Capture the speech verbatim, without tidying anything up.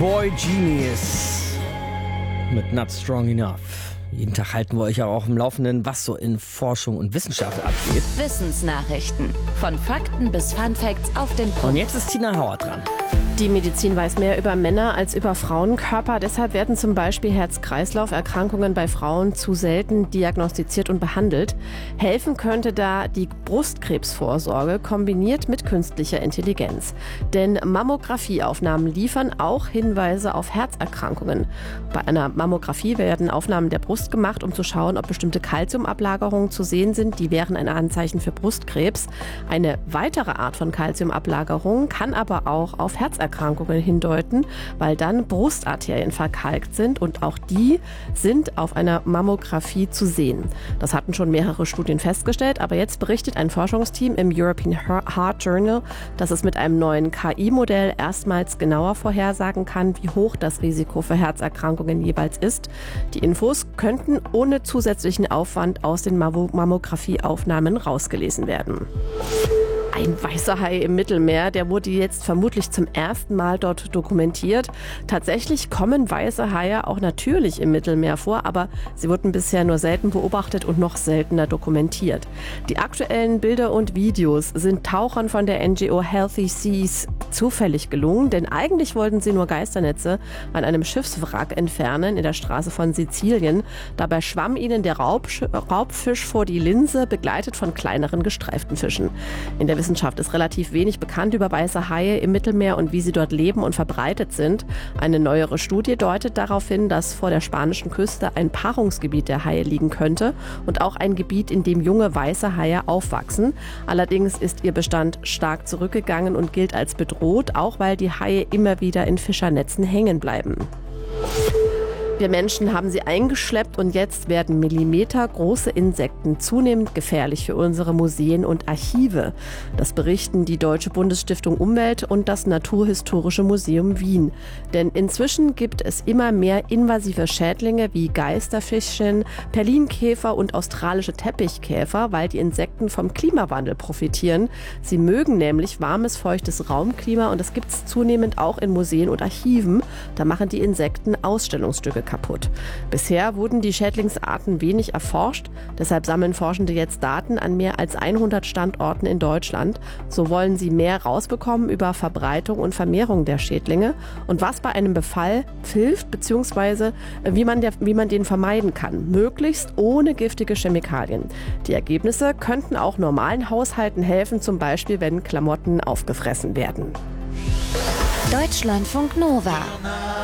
Boy Genius mit Not Strong Enough. Jeden Tag halten wir euch aber auch im Laufenden, was so in Forschung und Wissenschaft abgeht. Wissensnachrichten. Von Fakten bis Funfacts auf den Punkt. Und jetzt ist Tina Hauer dran. Die Medizin weiß mehr über Männer als über Frauenkörper. Deshalb werden zum Beispiel Herz-Kreislauf-Erkrankungen bei Frauen zu selten diagnostiziert und behandelt. Helfen könnte da die Brustkrebsvorsorge kombiniert mit künstlicher Intelligenz. Denn Mammographieaufnahmen liefern auch Hinweise auf Herzerkrankungen. Bei einer Mammographie werden Aufnahmen der Brust gemacht, um zu schauen, ob bestimmte Kalziumablagerungen zu sehen sind. Die wären ein Anzeichen für Brustkrebs. Eine weitere Art von Kalziumablagerung kann aber auch auf Herzerkrankungen hindeuten, weil dann Brustarterien verkalkt sind und auch die sind auf einer Mammographie zu sehen. Das hatten schon mehrere Studien festgestellt, aber jetzt berichtet ein Forschungsteam im European Heart Journal, dass es mit einem neuen K I-Modell erstmals genauer vorhersagen kann, wie hoch das Risiko für Herzerkrankungen jeweils ist. Die Infos könnten ohne zusätzlichen Aufwand aus den Mammographieaufnahmen rausgelesen werden. Ein weißer Hai im Mittelmeer, der wurde jetzt vermutlich zum ersten Mal dort dokumentiert. Tatsächlich kommen weiße Haie auch natürlich im Mittelmeer vor, aber sie wurden bisher nur selten beobachtet und noch seltener dokumentiert. Die aktuellen Bilder und Videos sind Tauchern von der N G O Healthy Seas zufällig gelungen, denn eigentlich wollten sie nur Geisternetze an einem Schiffswrack entfernen in der Straße von Sizilien. Dabei schwamm ihnen der Raubsch- Raubfisch vor die Linse, begleitet von kleineren gestreiften Fischen. In der Wissenschaft ist relativ wenig bekannt über weiße Haie im Mittelmeer und wie sie dort leben und verbreitet sind. Eine neuere Studie deutet darauf hin, dass vor der spanischen Küste ein Paarungsgebiet der Haie liegen könnte und auch ein Gebiet, in dem junge weiße Haie aufwachsen. Allerdings ist ihr Bestand stark zurückgegangen und gilt als bedroht, auch weil die Haie immer wieder in Fischernetzen hängen bleiben. Wir Menschen haben sie eingeschleppt und jetzt werden millimetergroße Insekten zunehmend gefährlich für unsere Museen und Archive. Das berichten die Deutsche Bundesstiftung Umwelt und das Naturhistorische Museum Wien. Denn inzwischen gibt es immer mehr invasive Schädlinge wie Geisterfischchen, Perlinkäfer und australische Teppichkäfer, weil die Insekten vom Klimawandel profitieren. Sie mögen nämlich warmes, feuchtes Raumklima und das gibt es zunehmend auch in Museen und Archiven. Da machen die Insekten Ausstellungsstücke kaputt. Bisher wurden die Schädlingsarten wenig erforscht, deshalb sammeln Forschende jetzt Daten an mehr als hundert Standorten in Deutschland. So wollen sie mehr rausbekommen über Verbreitung und Vermehrung der Schädlinge und was bei einem Befall hilft, beziehungsweise wie man, der, wie man den vermeiden kann, möglichst ohne giftige Chemikalien. Die Ergebnisse könnten auch normalen Haushalten helfen, zum Beispiel wenn Klamotten aufgefressen werden. Deutschlandfunk Nova.